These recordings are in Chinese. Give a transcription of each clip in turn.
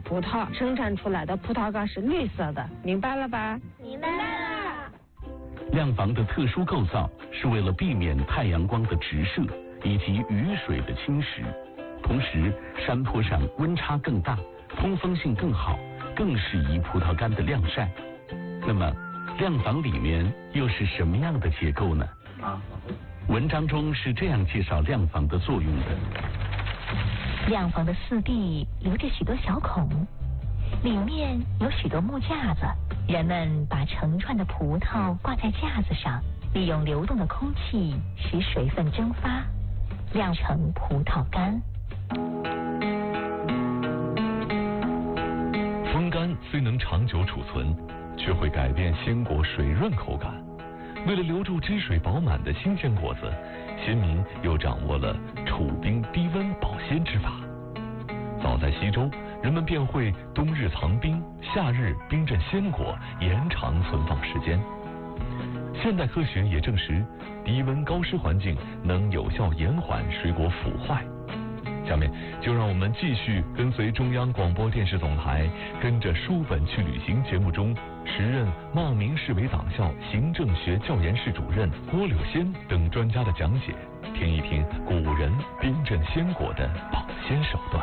葡萄生产出来的葡萄干是绿色的，明白了吧？ 明白了。 晾房的特殊构造是为了避免太阳光的直射以及雨水的侵蚀，同时山坡上温差更大，通风性更好，更适宜葡萄干的晾晒。那么晾房里面又是什么样的结构呢？文章中是这样介绍晾房的作用的。 晾房的四壁留着许多小孔，里面有许多木架子，人们把成串的葡萄挂在架子上，利用流动的空气使水分蒸发，晾成葡萄干。 风干虽能长久储存，却会改变鲜果水润口感。为了留住汁水饱满的新鲜果子，先民又掌握了储冰低温保鲜之法。早在西周，人们便会冬日藏冰，夏日冰镇鲜果，延长存放时间。现代科学也证实，低温高湿环境能有效延缓水果腐坏。下面就让我们继续跟随中央广播电视总台，跟着书本去旅行节目中时任茂名市委党校行政学教研室主任郭柳仙等专家的讲解，听一听古人冰镇鲜果的保鲜手段。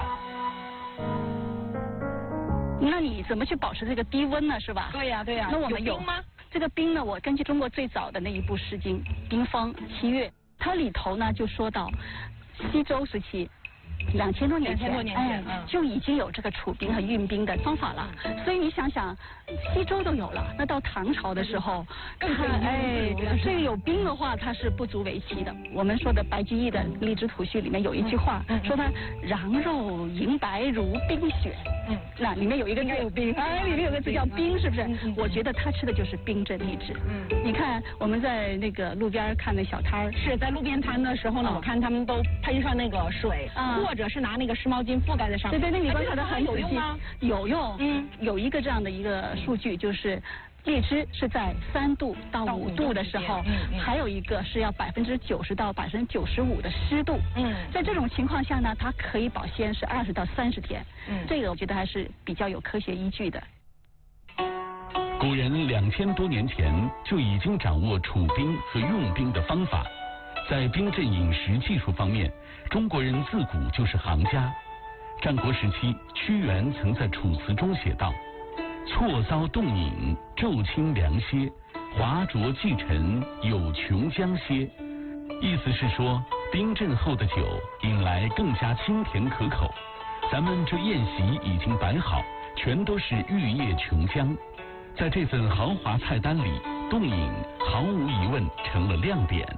那你怎么去保持这个低温呢？是吧？ 对呀，对呀。 那我们有冰吗？ 这个冰呢，我根据中国最早的那一部《诗经》《冰方七月》，它里头呢就说到西周时期。2000多年前，就已经有这个储冰和运冰的方法了。所以你想想，西周都有了，那到唐朝的时候，这个有冰的话，它是不足为奇的。我们说的白居易的《荔枝图序》里面有一句话，说它瓤肉银白如冰雪。那里面有一个字，里面有个字叫冰，是不是？我觉得他吃的就是冰镇荔枝。你看我们在那个路边看那小摊儿， 是在路边摊的时候呢，我看他们都喷上那个水，或者是拿那个湿毛巾覆盖在上面。 对，那里边看的很有用吗？ 有用。有一个这样的一个数据，就是荔枝是在3度到5度的时候，还有一个是要90%到95%的湿度。在这种情况下呢，它可以保鲜是20到30天。这个我觉得还是比较有科学依据的。 古人2000多年前就已经掌握储冰和用冰的方法，在冰镇饮食技术方面，中国人自古就是行家。战国时期，屈原曾在《楚辞》中写道：“错遭冻饮，骤清凉歇，华浊既沉，有琼浆歇。”意思是说，冰镇后的酒饮来更加清甜可口。咱们这宴席已经摆好，全都是玉液琼浆。在这份豪华菜单里，冻饮毫无疑问成了亮点。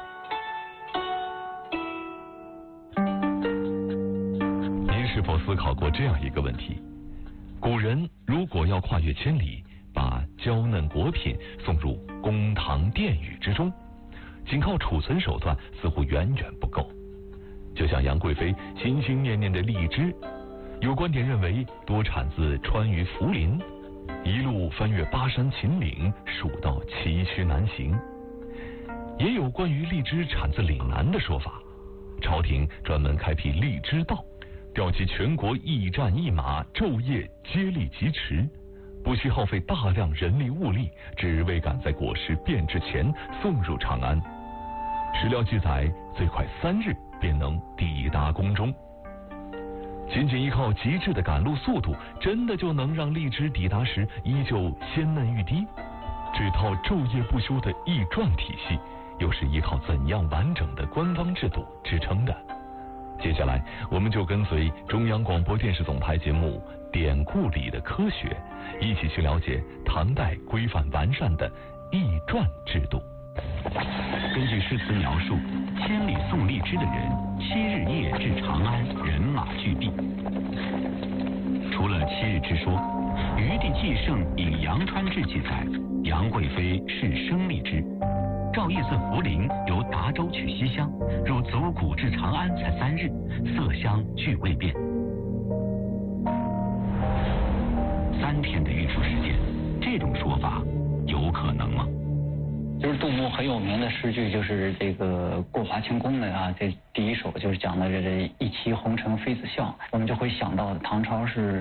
您是否思考过这样一个问题？古人如果要跨越千里，把娇嫩果品送入公堂殿宇之中，仅靠储存手段似乎远远不够。就像杨贵妃心心念念的荔枝，有观点认为多产自川渝涪陵，一路翻越巴山秦岭，蜀道崎岖难行。也有关于荔枝产自岭南的说法，朝廷专门开辟荔枝道，调集全国一战一马，昼夜接力疾驰，不惜耗费大量人力物力，只为赶在果实变质前送入长安。史料记载，最快3日便能抵达宫中。仅依靠极致的赶路速度，真的就能让荔枝抵达时依旧鲜嫩欲滴？这套昼夜不休的驿传体系，又是依靠怎样完整的官方制度支撑的？接下来，我们就跟随中央广播电视总台节目《典故里的科学》，一起去了解唐代规范完善的驿传制度。 根据诗词描述，千里送荔枝的人，7日夜至长安，人马俱毕。除了7日之说，《余地纪胜》以杨川志记载，杨贵妃是生荔枝。赵义自涪陵由达州取西厢，入足谷至长安才3日，色香俱未变。3天的运输时间，这种说法有可能吗？ 就是杜牧很有名的诗句，就是这个过华清宫的啊，这第一首就是讲的这一骑红尘妃子笑，我们就会想到唐朝是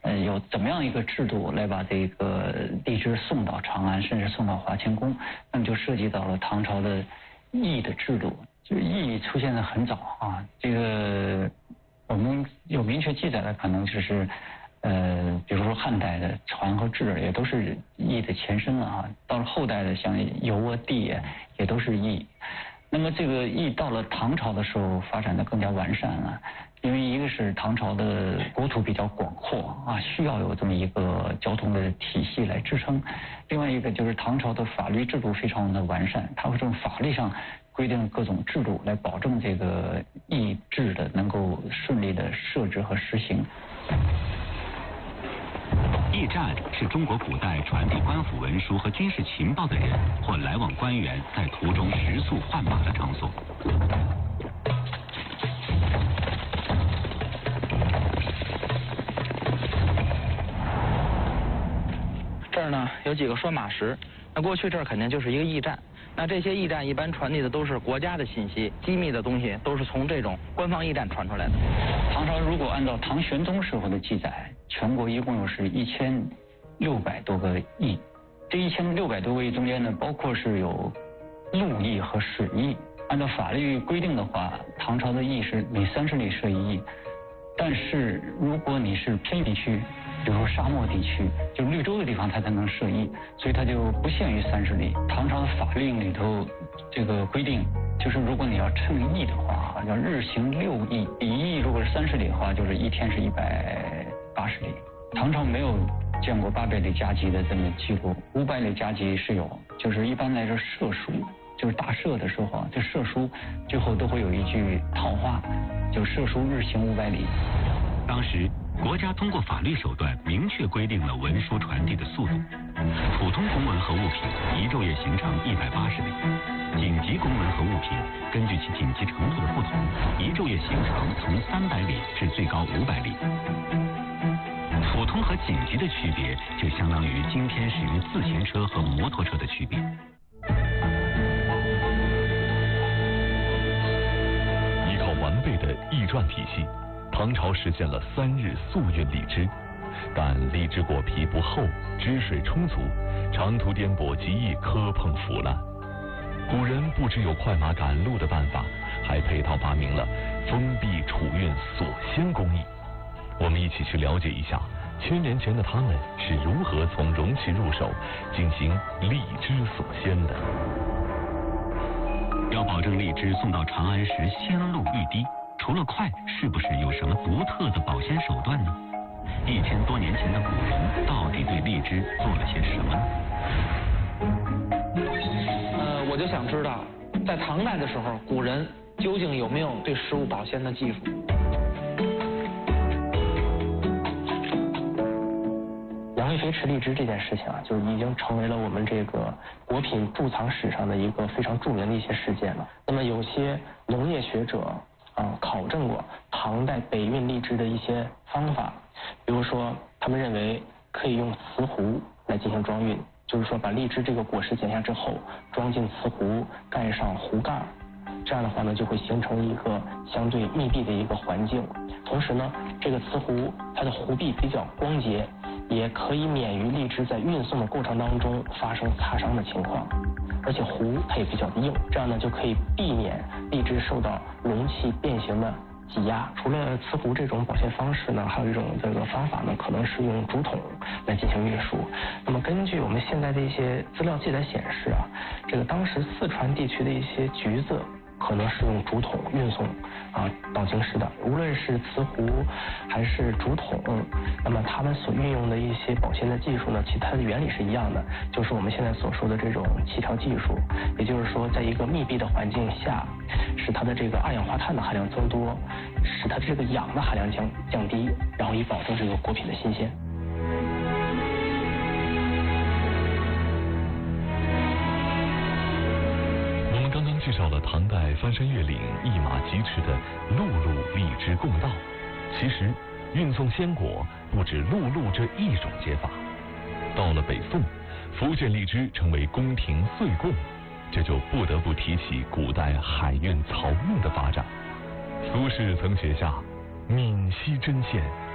有怎么样一个制度来把这个荔枝送到长安，甚至送到华清宫，那么就涉及到了唐朝的驿的制度。就驿出现的很早啊，这个我们有明确记载的，可能就是比如说汉代的传和制也都是驿的前身了啊。到了后代的像游啊地也都是驿。那么这个驿到了唐朝的时候发展的更加完善了，因为一个是唐朝的国土比较广阔啊，需要有这么一个交通的体系来支撑。另外一个就是唐朝的法律制度非常的完善，它会从法律上规定各种制度来保证这个驿制的能够顺利的设置和实行。 驿站是中国古代传递官府文书和军事情报的人或来往官员在途中食宿换马的场所。 这儿呢有几个拴马石，那过去这儿肯定就是一个驿站。那这些驿站一般传递的都是国家的信息，机密的东西都是从这种官方驿站传出来的。 唐朝如果按照唐玄宗时候的记载，全国一共有是1600多个驿。这1600多个驿中间呢，包括是有陆驿和水驿。按照法律规定的话，唐朝的驿是每30里设一驿。但是如果你是偏远地区，比如说沙漠地区，就绿洲的地方，它才能设驿，所以它就不限于30里。唐朝的法令里头这个规定，就是如果你要称驿的话，要日行6驿，一驿如果是30里的话，就是一天是180里。唐朝没有见过800里加急的这么记录，500里加急是有，就是一般来说射书，就是大赦的时候啊，这射书最后都会有一句套话，就射书日行500里。 当时国家通过法律手段明确规定了文书传递的速度，普通公文和物品一昼夜行程180里，紧急公文和物品根据其紧急程度的不同，一昼夜行程从300里至最高500里。普通和紧急的区别，就相当于今天使用自行车和摩托车的区别。 依靠完备的驿传体系，唐朝实现了3日速运荔枝，但荔枝果皮不厚，汁水充足，长途颠簸极易磕碰腐烂。古人不只有快马赶路的办法，还配套发明了封闭储运锁鲜工艺。我们一起去了解一下1000年前的他们是如何从容器入手进行荔枝锁鲜的。 要保证荔枝送到长安时鲜露欲滴，除了快，是不是有什么独特的保鲜手段呢？1000多年前的古人到底对荔枝做了些什么呢？ 我就想知道，在唐代的时候，古人究竟有没有对食物保鲜的技术？ 杨贵妃吃荔枝这件事情啊，就已经成为了我们这个果品贮藏史上的一个非常著名的一些事件了。那么有些农业学者考证过唐代北运荔枝的一些方法，比如说他们认为可以用瓷壶来进行装运，就是说把荔枝这个果实剪下之后装进瓷壶，盖上壶盖，这样的话呢就会形成一个相对密闭的一个环境。同时呢，这个瓷壶它的壶壁比较光洁，也可以免于荔枝在运送的过程当中发生擦伤的情况。而且壶它也比较的硬，这样呢就可以避免荔枝受到容器变形的挤压。除了瓷壶这种保鲜方式呢，还有一种这个方法呢，可能是用竹筒来进行运输。那么根据我们现在的一些资料记载显示啊，这个当时四川地区的一些橘子可能是用竹筒运送到京师的。无论是瓷壶还是竹筒，那么他们所运用的一些保鲜的技术呢，其实它的原理是一样的，就是我们现在所说的这种气调技术。也就是说，在一个密闭的环境下，使它的这个二氧化碳的含量增多，使它的这个氧的含量降低，然后以保证这个果品的新鲜。 介绍了唐代翻山越岭一马疾驰的陆路荔枝贡道。其实运送鲜果不止陆路这一种接法。到了北宋，福建荔枝成为宫廷岁贡，这就不得不提起古代海运漕运的发展。苏轼曾写下“闽西针线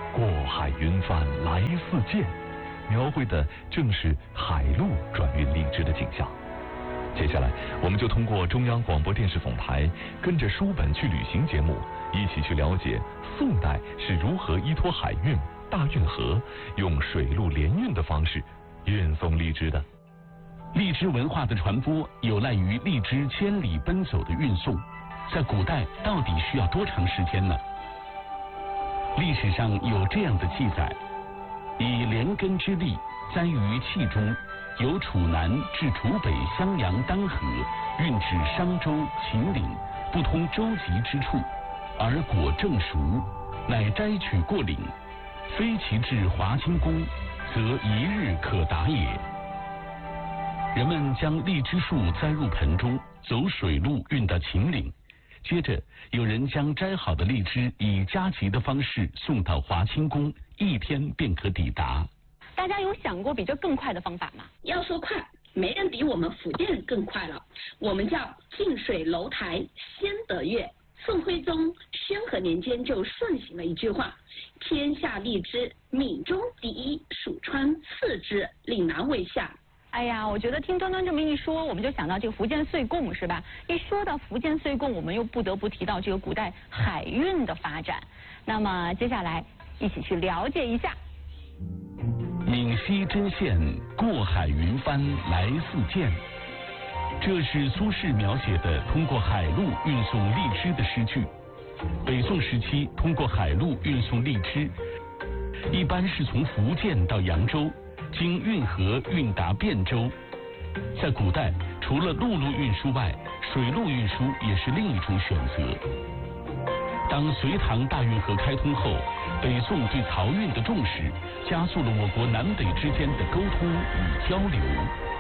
过海云帆来似箭，描绘的正是海路转运荔枝的景象。接下来，我们就通过中央广播电视总台跟着书本去旅行节目，一起去了解宋代是如何依托海运、大运河，用水陆联运的方式运送荔枝的。 荔枝文化的传播有赖于荔枝千里奔走的运送，在古代到底需要多长时间呢？历史上有这样的记载：以连根之荔栽于器中，由楚南至楚北襄阳丹河，运至商州、秦岭不通舟楫之处，而果正熟，乃摘取过岭，飞其至华清宫，则一日可达也。人们将荔枝树栽入盆中，走水路运到秦岭，接着有人将摘好的荔枝以加急的方式送到华清宫，1天便可抵达。 大家有想过比这更快的方法吗？ 要说快，没人比我们福建更快了。我们叫近水楼台先得月。宋徽宗宣和年间就盛行了一句话：天下荔枝，闽中第一，蜀川次之，岭南为下。 哎呀，我觉得听端端这么一说，我们就想到这个福建岁贡，是吧？一说到福建岁贡，我们又不得不提到这个古代海运的发展。那么接下来一起去了解一下。 闽西针线，过海云帆来似箭。这是苏轼描写的通过海路运送荔枝的诗句。北宋时期，通过海路运送荔枝，一般是从福建到扬州，经运河运达汴州。在古代，除了陆路运输外，水路运输也是另一种选择。当隋唐大运河开通后，北宋对漕运的重视，加速了我国南北之间的沟通与交流。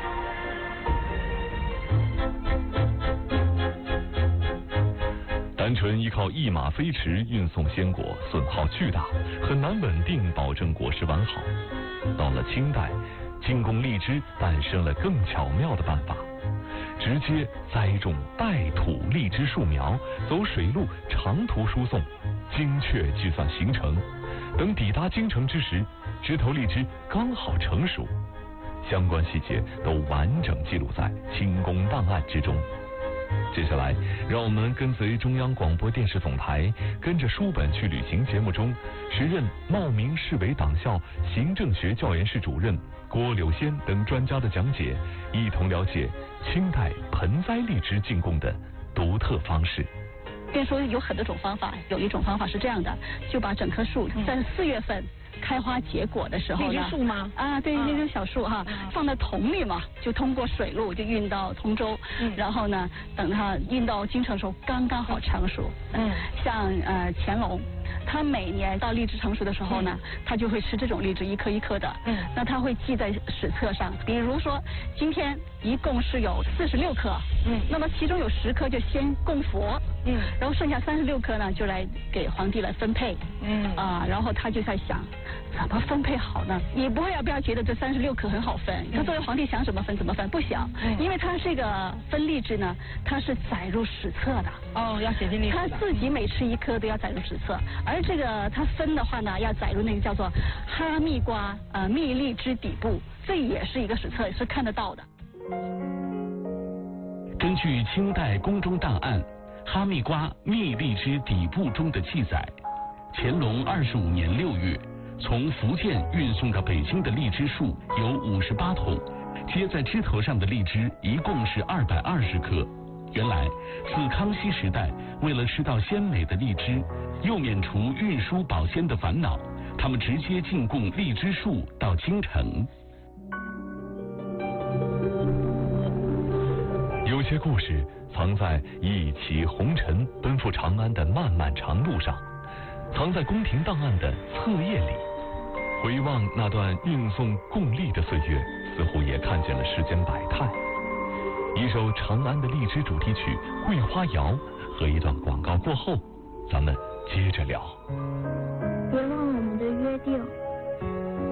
单纯依靠一马飞驰运送鲜果，损耗巨大，很难稳定保证果实完好。到了清代，进贡荔枝诞生了更巧妙的办法，直接栽种带土荔枝树苗，走水路长途输送，精确计算行程。等抵达京城之时，枝头荔枝刚好成熟，相关细节都完整记录在清宫档案之中。接下来，让我们跟随中央广播电视总台，跟着书本去旅行节目中，时任茂名市委党校行政学教研室主任郭柳仙等专家的讲解，一同了解清代盆栽荔枝进贡的独特方式。 别说有很多种方法，有一种方法是这样的，就把整棵树在4月份开花结果的时候呢， 荔枝树吗？ 啊，对，那种小树哈，放在桶里嘛，就通过水路就运到通州，然后呢，等它运到京城的时候，刚刚好成熟。像乾隆，他每年到荔枝成熟的时候呢，他就会吃这种荔枝，一颗一颗的。那他会记在史册上，比如说今天一共是有46颗，那么其中有10颗就先供佛，然后剩下36颗呢就来给皇帝来分配，然后他就在想怎么分配好呢？你不要觉得这36颗很好分，他作为皇帝想怎么分怎么分，不想，因为他这个分荔枝呢，他是载入史册的。 哦，要写进历史。 他自己每吃1颗都要载入史册，而这个他分的话呢，要载入那个叫做哈密瓜蜜荔枝底部，这也是一个史册，是看得到的。 根据清代宫中档案《哈密瓜蜜荔枝底部》中的记载，乾隆25年6月，从福建运送到北京的荔枝树有58桶，接在枝头上的荔枝一共是220颗。原来，自康熙时代，为了吃到鲜美的荔枝，又免除运输保鲜的烦恼，他们直接进贡荔枝树到京城。 有些故事藏在一骑红尘奔赴长安的漫漫长路上，藏在宫廷档案的册页里。回望那段运送贡荔的岁月，似乎也看见了世间百态。一首长安的荔枝主题曲《桂花谣》和一段广告过后，咱们接着聊。 别忘了我们的约定，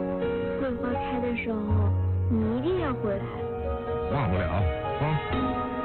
桂花开的时候你一定要回来。 忘不了啊。